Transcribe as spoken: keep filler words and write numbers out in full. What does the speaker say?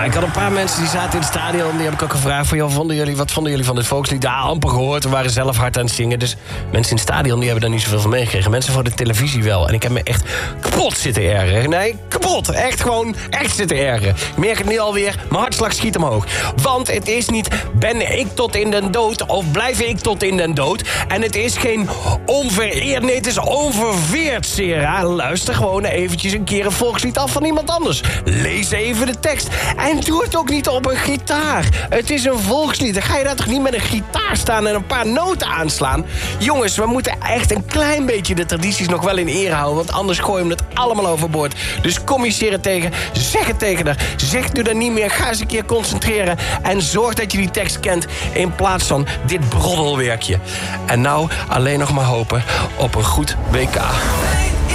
Ja, ik had een paar mensen die zaten in het stadion. Die heb ik ook gevraagd van, joh, vonden jullie, wat vonden jullie van dit volkslied? Ja, amper gehoord. We waren zelf hard aan het zingen. Dus mensen in het stadion die hebben daar niet zoveel van meegekregen. Mensen voor de televisie wel. En ik heb me echt kapot zitten ergeren. Nee, kapot. Echt gewoon, echt zitten ergeren. Ik merk het nu alweer. Mijn hartslag schiet omhoog. Want het is niet, ben ik tot in den dood of blijf ik tot in den dood? En het is geen onvereerd, nee, het is onverveerd, Sarah. Luister gewoon eventjes een keer een volkslied af van iemand anders. Lees even de tekst. En doe het ook niet op een gitaar. Het is een volkslied. Dan ga je daar toch niet met een gitaar staan en een paar noten aanslaan? Jongens, we moeten echt een klein beetje de tradities nog wel in ere houden. Want anders gooien we het allemaal overboord. Dus communiceer het tegen. Zeg het tegen haar. Zeg nu dan niet meer. Ga eens een keer concentreren. En zorg dat je die tekst kent. In plaats van dit broddelwerkje. En nou alleen nog maar hopen op een goed W K.